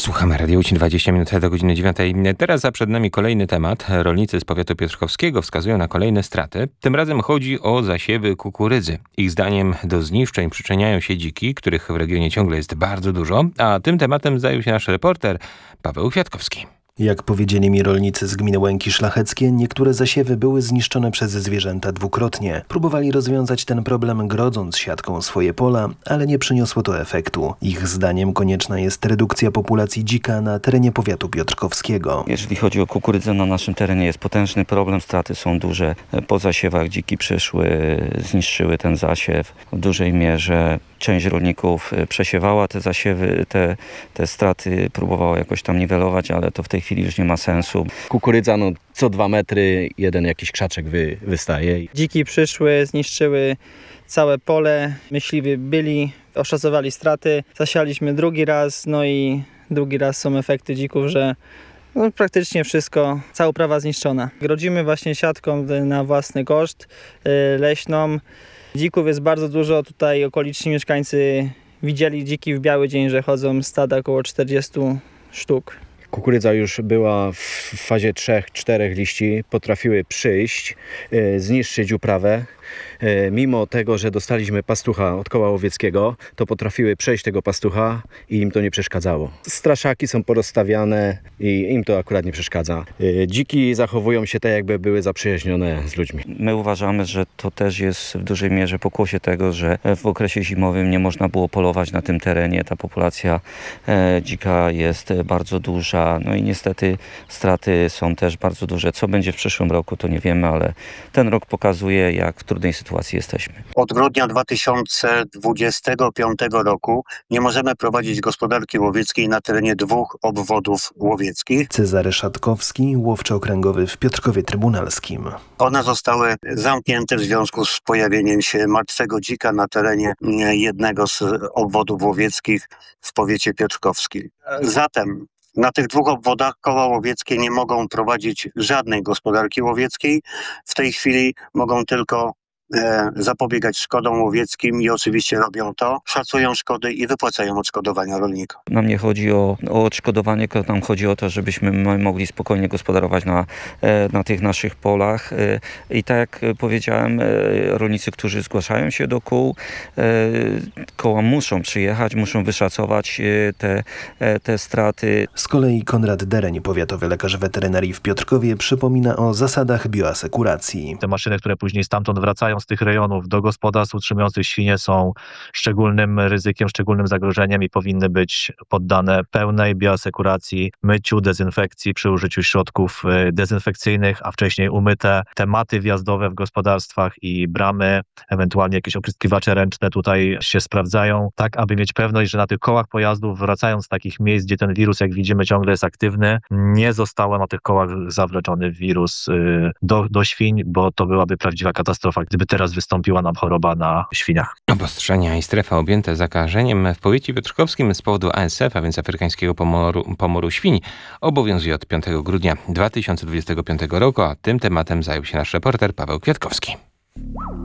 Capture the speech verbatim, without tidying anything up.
Słuchamy Radio Łódź, dwadzieścia minut do godziny dziewiątej. Teraz za przed nami kolejny temat. Rolnicy z powiatu piotrkowskiego wskazują na kolejne straty. Tym razem chodzi o zasiewy kukurydzy. Ich zdaniem do zniszczeń przyczyniają się dziki, których w regionie ciągle jest bardzo dużo, a tym tematem zajął się nasz reporter Paweł Kwiatkowski. Jak powiedzieli mi rolnicy z gminy Łęki Szlacheckie, niektóre zasiewy były zniszczone przez zwierzęta dwukrotnie. Próbowali rozwiązać ten problem grodząc siatką swoje pola, ale nie przyniosło to efektu. Ich zdaniem konieczna jest redukcja populacji dzika na terenie powiatu piotrkowskiego. Jeżeli chodzi o kukurydzę, na naszym terenie jest potężny problem, straty są duże. Po zasiewach dziki przyszły, zniszczyły ten zasiew w dużej mierze. Część rolników przesiewała te zasiewy, te, te straty próbowała jakoś tam niwelować, ale to w tej chwili już nie ma sensu. Kukurydza, no co dwa metry jeden jakiś krzaczek wy, wystaje. Dziki przyszły, zniszczyły całe pole, myśliwi byli, oszacowali straty, zasialiśmy drugi raz, no i drugi raz są efekty dzików, że no, praktycznie wszystko, cała uprawa zniszczona. Grodzimy właśnie siatką na własny koszt, leśną. Dzików jest bardzo dużo, tutaj okoliczni mieszkańcy widzieli dziki w biały dzień, że chodzą stada około czterdzieści sztuk. Kukurydza już była w fazie trzech czterech liści, potrafiły przyjść, e, zniszczyć uprawę. E, mimo tego, że dostaliśmy pastucha od koła łowieckiego, to potrafiły przejść tego pastucha i im to nie przeszkadzało. Straszaki są porozstawiane i im to akurat nie przeszkadza. E, dziki zachowują się tak, jakby były zaprzyjaźnione z ludźmi. My uważamy, że to też jest w dużej mierze pokłosie tego, że w okresie zimowym nie można było polować na tym terenie. Ta populacja e, dzika jest bardzo duża. No i niestety straty są też bardzo duże. Co będzie w przyszłym roku, to nie wiemy, ale ten rok pokazuje, jak w trudnej sytuacji jesteśmy. Od grudnia dwa tysiące dwudziestego piątego roku nie możemy prowadzić gospodarki łowieckiej na terenie dwóch obwodów łowieckich. Cezary Szatkowski, łowczy okręgowy w Piotrkowie Trybunalskim. One zostały zamknięte w związku z pojawieniem się martwego dzika na terenie jednego z obwodów łowieckich w powiecie piotrkowskim. Zatem na tych dwóch obwodach koła łowieckie nie mogą prowadzić żadnej gospodarki łowieckiej. W tej chwili mogą tylko e, zapobiegać szkodom łowieckim i oczywiście robią to, szacują szkody i wypłacają odszkodowania rolnikom. Nam nie chodzi o, o odszkodowanie, tylko nam chodzi o to, żebyśmy mogli spokojnie gospodarować na, na tych naszych polach. I tak jak powiedziałem, rolnicy, którzy zgłaszają się do kół, koła muszą przyjechać, muszą wyszacować te, te straty. Z kolei Konrad Dereń, powiatowy lekarz weterynarii w Piotrkowie, przypomina o zasadach bioasekuracji. Te maszyny, które później stamtąd wracają z tych rejonów do gospodarstw utrzymujących świnie, są szczególnym ryzykiem, szczególnym zagrożeniem i powinny być poddane pełnej bioasekuracji, myciu, dezynfekcji przy użyciu środków dezynfekcyjnych, a wcześniej umyte. Tematy wjazdowe w gospodarstwach i bramy, ewentualnie jakieś opryskiwacze ręczne tutaj się sprawdzają, tak aby mieć pewność, że na tych kołach pojazdów, wracając z takich miejsc, gdzie ten wirus, jak widzimy, ciągle jest aktywny, nie zostało na tych kołach zawleczony wirus do, do świń, bo to byłaby prawdziwa katastrofa, gdyby teraz wystąpiła nam choroba na świniach. Obostrzenia i strefa objęte zakażeniem w powiecie piotrkowskim z powodu A S F, a więc afrykańskiego pomoru, pomoru świń, obowiązuje od piątego grudnia dwa tysiące dwudziestego piątego roku, a tym tematem zajął się nasz reporter Paweł Kwiatkowski.